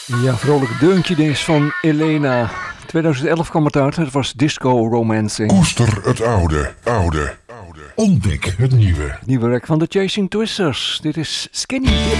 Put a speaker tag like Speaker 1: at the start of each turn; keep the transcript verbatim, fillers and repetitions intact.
Speaker 1: Ja, vrolijk deuntje deze van Elena. twintig elf kwam het uit, het was Disco Romancing.
Speaker 2: Koester het oude, oude, oude. Ontdek het nieuwe.
Speaker 1: Nieuwe werk van de Chasing Twisters. Dit is Skinny Dip.